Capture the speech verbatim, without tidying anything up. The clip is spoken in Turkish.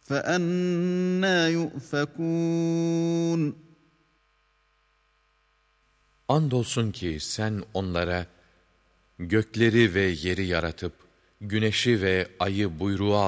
فَأَنَّى يُؤْفَكُونَ Andolsun ki sen onlara gökleri ve yeri yaratıp güneşi ve ayı buyruğu